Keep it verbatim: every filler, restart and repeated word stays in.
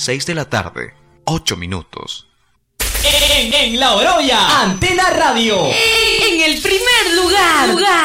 seis de la tarde, ocho minutos. En, en La Oroya, Antena Radio. En el primer lugar. lugar.